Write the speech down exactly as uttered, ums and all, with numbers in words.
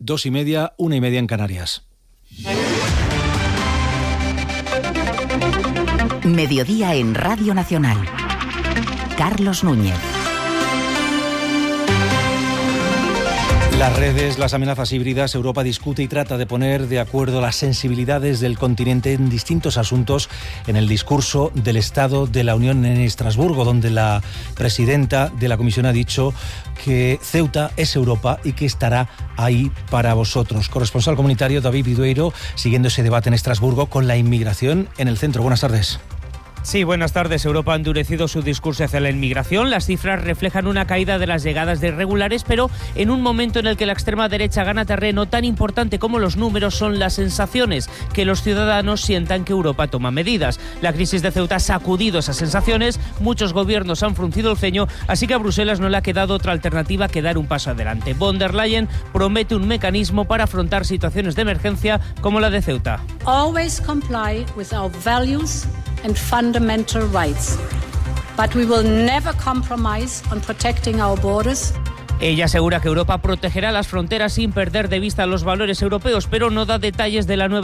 Dos y media, una y media en Canarias. Mediodía en Radio Nacional. Carlos Núñez. Las redes, las amenazas híbridas, Europa discute y trata de poner de acuerdo las sensibilidades del continente en distintos asuntos en el discurso del Estado de la Unión en Estrasburgo, donde la presidenta de la Comisión ha dicho que Ceuta es Europa y que estará ahí para vosotros. Corresponsal comunitario David Vidueiro, siguiendo ese debate en Estrasburgo con la inmigración en el centro. Buenas tardes. Sí, buenas tardes. Europa ha endurecido su discurso hacia la inmigración. Las cifras reflejan una caída de las llegadas de irregulares, pero en un momento en el que la extrema derecha gana terreno, tan importante como los números son las sensaciones, que los ciudadanos sientan que Europa toma medidas. La crisis de Ceuta ha sacudido esas sensaciones, muchos gobiernos han fruncido el ceño, así que a Bruselas no le ha quedado otra alternativa que dar un paso adelante. Von der Leyen promete un mecanismo para afrontar situaciones de emergencia como la de Ceuta. Always comply with our values and fundamental rights, but we will never compromise on protecting our borders. Ella asegura que Europa protegerá las fronteras sin perder de vista los valores europeos, pero no da detalles de la nueva